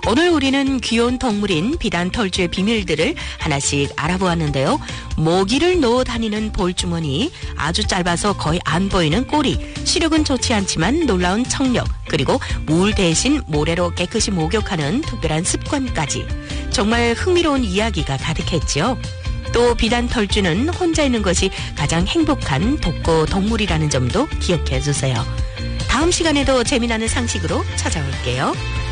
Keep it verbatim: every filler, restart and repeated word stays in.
오늘 우리는 귀여운 동물인 비단털쥐의 비밀들을 하나씩 알아보았는데요. 모기를 놓아 다니는 볼주머니, 아주 짧아서 거의 안 보이는 꼬리, 시력은 좋지 않지만 놀라운 청력, 그리고 물 대신 모래로 깨끗이 목욕하는 특별한 습관까지 정말 흥미로운 이야기가 가득했죠. 또 비단털쥐는 혼자 있는 것이 가장 행복한 독거 동물이라는 점도 기억해 주세요. 다음 시간에도 재미나는 상식으로 찾아올게요.